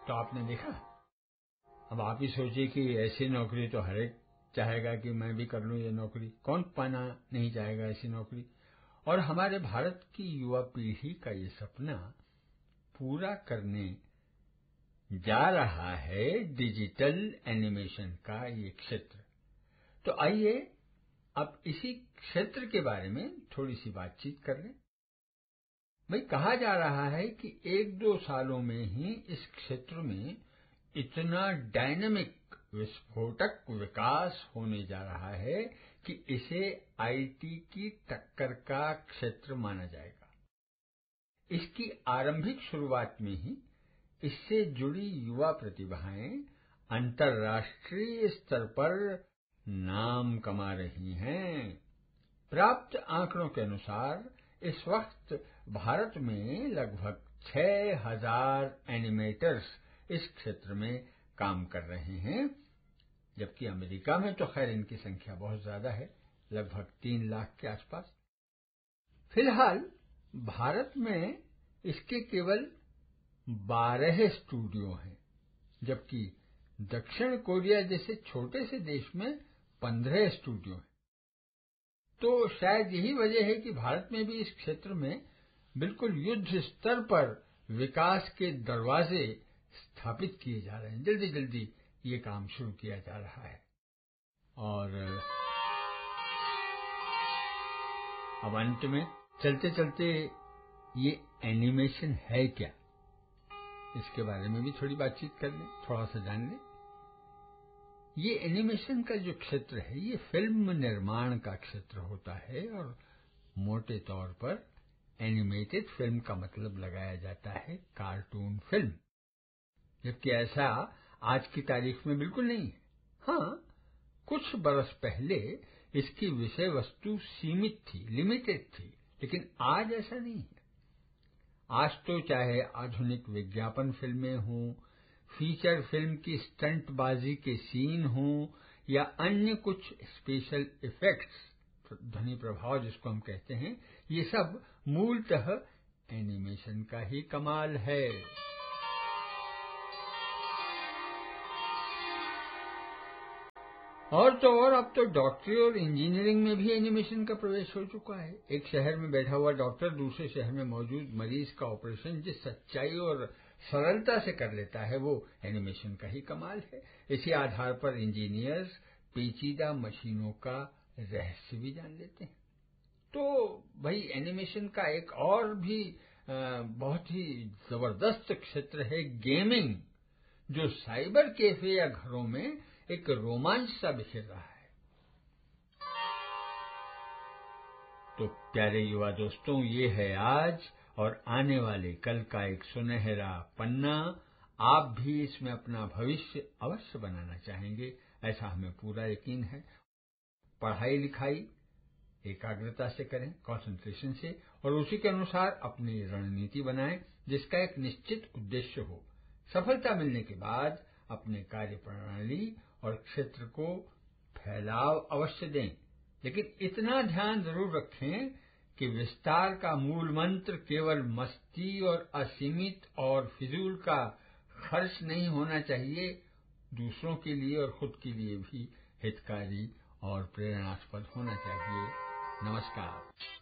तो आपने देखा। अब आप ही सोचिए कि ऐसी नौकरी तो हर एक चाहेगा कि मैं भी कर लूं ये नौकरी, कौन पाना नहीं चाहेगा ऐसी नौकरी। और हमारे भारत की युवा पीढ़ी का ये सपना पूरा करने जा रहा है डिजिटल एनिमेशन का ये क्षेत्र। तो आइए अब इसी क्षेत्र के बारे में थोड़ी सी बातचीत कर लें। भाई, कहा जा रहा है कि 1-2 सालों में ही इस क्षेत्र में इतना डायनामिक विस्फोटक विकास होने जा रहा है कि इसे आईटी की टक्कर का क्षेत्र माना जाएगा। इसकी आरंभिक शुरुआत में ही इससे जुड़ी युवा प्रतिभाएं अंतर्राष्ट्रीय स्तर पर नाम कमा रही हैं। प्राप्त आंकड़ों के अनुसार इस वक्त भारत में लगभग 6000 एनिमेटर्स इस क्षेत्र में काम कर रहे हैं, जबकि अमेरिका में तो खैर इनकी संख्या बहुत ज्यादा है, लगभग 3 लाख के आसपास। फिलहाल भारत में इसके केवल 12 स्टूडियो हैं, जबकि दक्षिण कोरिया जैसे छोटे से देश में 15 स्टूडियो हैं। तो शायद यही वजह है कि भारत में भी इस क्षेत्र में बिल्कुल युद्ध स्तर पर विकास के दरवाजे स्थापित किए जा रहे हैं। जल्दी जल्दी ये काम शुरू किया जा रहा है। और अब अंत में चलते चलते ये एनिमेशन है क्या, इसके बारे में भी थोड़ी बातचीत कर लें, थोड़ा सा जान लें। ये एनिमेशन का जो क्षेत्र है ये फिल्म निर्माण का क्षेत्र होता है और मोटे तौर पर एनिमेटेड फिल्म का मतलब लगाया जाता है कार्टून फिल्म, जबकि ऐसा आज की तारीख में बिल्कुल नहीं है। हाँ, कुछ बरस पहले इसकी विषय वस्तु सीमित थी, लिमिटेड थी, लेकिन आज ऐसा नहीं है। आज तो चाहे आधुनिक विज्ञापन फिल्में हों, फीचर फिल्म की स्टंटबाजी के सीन हों या अन्य कुछ स्पेशल इफेक्ट्स, ध्वनि प्रभाव जिसको हम कहते हैं, ये सब मूलतः एनिमेशन का ही कमाल है। और तो और अब तो डॉक्टरी और इंजीनियरिंग में भी एनिमेशन का प्रवेश हो चुका है। एक शहर में बैठा हुआ डॉक्टर दूसरे शहर में मौजूद मरीज का ऑपरेशन जिस सच्चाई और सरलता से कर लेता है, वो एनिमेशन का ही कमाल है। इसी आधार पर इंजीनियर्स पेचीदा मशीनों का रहस्य भी जान लेते हैं। तो भाई, एनिमेशन का एक और भी बहुत ही जबरदस्त क्षेत्र है गेमिंग, जो साइबर कैफे या घरों में एक रोमांच सा बिखेर रहा है। तो प्यारे युवा दोस्तों, ये है आज और आने वाले कल का एक सुनहरा पन्ना। आप भी इसमें अपना भविष्य अवश्य बनाना चाहेंगे, ऐसा हमें पूरा यकीन है। पढ़ाई लिखाई एकाग्रता से करें, कंसंट्रेशन से, और उसी के अनुसार अपनी रणनीति बनाएं जिसका एक निश्चित उद्देश्य हो। सफलता मिलने के बाद अपने कार्य प्रणाली और क्षेत्र को फैलाव अवश्य दें, लेकिन इतना ध्यान जरूर रखें कि विस्तार का मूल मंत्र केवल मस्ती और असीमित और फिजूल का खर्च नहीं होना चाहिए, दूसरों के लिए और खुद के लिए भी हितकारी और प्रेरणास्पद होना चाहिए। नमस्कार।